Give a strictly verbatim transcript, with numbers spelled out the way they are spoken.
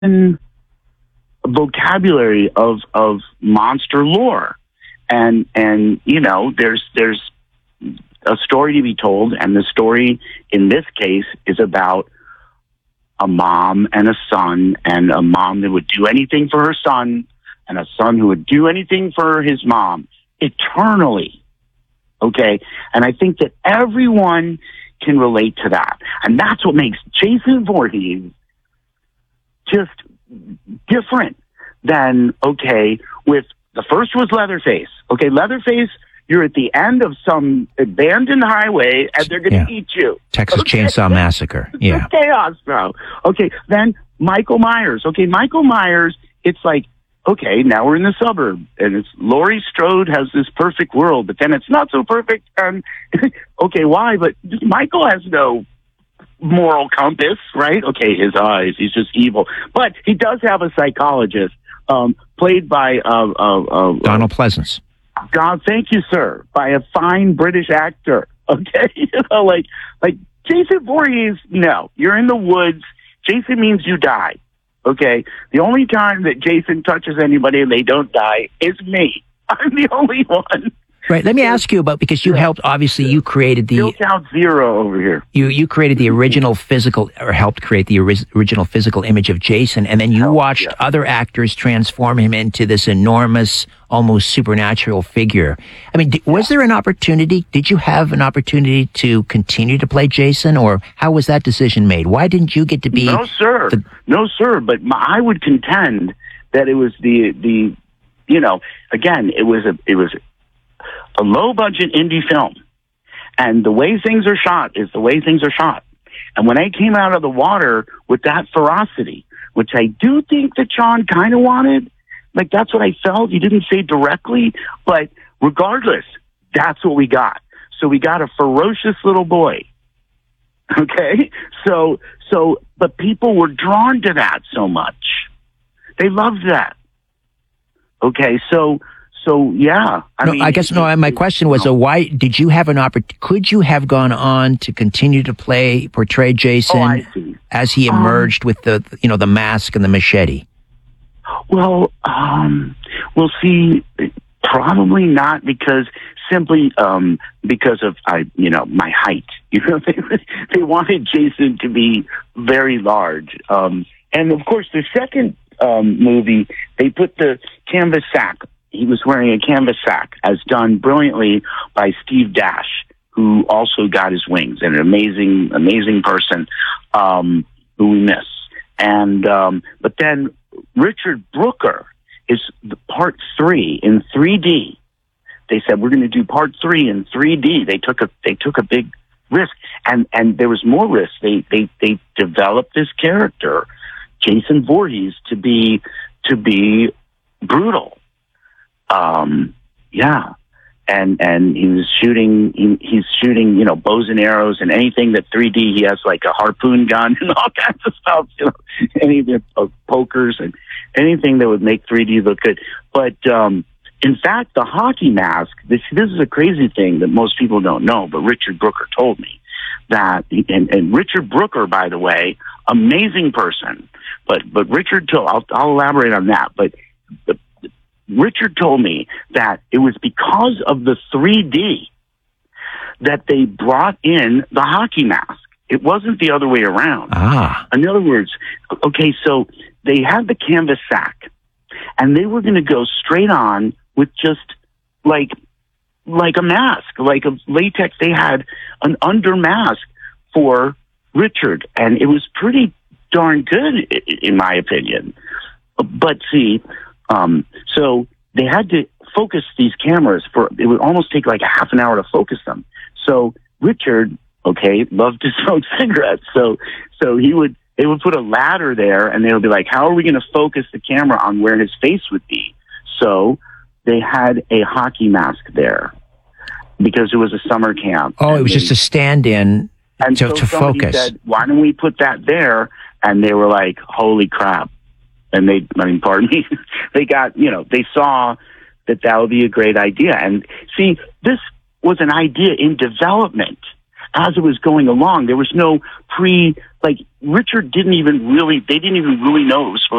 vocabulary of of monster lore, and and you know there's there's a story to be told, and the story in this case is about a mom and a son, and a mom that would do anything for her son, and a son who would do anything for his mom eternally. Okay, and I think that everyone can relate to that, and that's what makes Jason Voorhees just different than, okay, with the first was Leatherface. Okay, Leatherface, you're at the end of some abandoned highway and they're going to Yeah. eat you. Texas Okay? Chainsaw Massacre. Yeah. It's chaos, bro. Okay, then Michael Myers. Okay, Michael Myers, it's like, okay, now we're in the suburb, and it's Laurie Strode has this perfect world, but then it's not so perfect. And okay, why? But Michael has no moral compass, right? Okay, his eyes, he's just evil. But he does have a psychologist, um, played by uh, uh, uh, Donald Pleasance. God, thank you, sir, by a fine British actor. Okay, you know, like like Jason Voorhees. No, you're in the woods. Jason means you die. Okay, the only time that Jason touches anybody and they don't die is me. I'm the only one. Right. Let me ask you about, because you Yeah. helped, obviously you created the, Still count zero over here. you, you created the original physical, or helped create the ori- original physical image of Jason, and then you Help, watched yeah. other actors transform him into this enormous, almost supernatural figure. I mean, d- was there an opportunity, did you have an opportunity to continue to play Jason, or how was that decision made? Why didn't you get to be... No, sir. the- no, sir. But my, I would contend that it was the the, you know, again, it was a it was a low budget indie film, and the way things are shot is the way things are shot. And when I came out of the water with that ferocity, which I do think that John kind of wanted, like that's what I felt. He didn't say directly, but regardless, that's what we got. So we got a ferocious little boy. Okay, so so, but people were drawn to that so much. They loved that. Okay, so so yeah. I no, mean, I guess no. My question was, so why did you have an opportunity? Could you have gone on to continue to play, portray Jason Oh, I see. as he Um, emerged with the, you know, the mask and the machete? Well, um, we'll see. Probably not, because simply um, because of I, you know, my height. You know, they they wanted Jason to be very large, um, and of course, the second um, movie they put the canvas sack. He was wearing a canvas sack, as done brilliantly by Steve Dash, who also got his wings. An amazing, amazing person um, who we miss. And um, but then Richard Brooker is the part three in three D. They said we're going to do part three in three D. They took a they took a big risk, and and there was more risk. They they they developed this character, Jason Voorhees, to be to be brutal. Um, yeah, and and he was shooting. He, he's shooting, you know, bows and arrows and anything that three D. He has like a harpoon gun and all kinds of stuff. You know, any of the uh, pokers and anything that would make three D look good. But um, in fact, the hockey mask. This this is a crazy thing that most people don't know. But Richard Brooker told me that, and, and Richard Brooker, by the way, amazing person. But but Richard told. I'll, I'll elaborate on that. But the Richard told me that it was because of the three D that they brought in the hockey mask. It wasn't the other way around. Ah. In other words, okay, so they had the canvas sack, and they were going to go straight on with just like like a mask, like a latex. They had an under mask for Richard, and it was pretty darn good, in my opinion. But see, Um, so they had to focus these cameras for, it would almost take like a half an hour to focus them. So Richard, okay, loved to smoke cigarettes. So, so he would, they would put a ladder there, and they would be like, how are we going to focus the camera on where his face would be? So they had a hockey mask there because it was a summer camp. Oh, it was they, just a stand-in and to, so to somebody focus. said, why don't we put that there? And they were like, holy crap. And they, I mean, pardon me, they got, you know, they saw that that would be a great idea. And see, this was an idea in development. as it was going along. There was no pre, like, Richard didn't even really, they didn't even really know it was supposed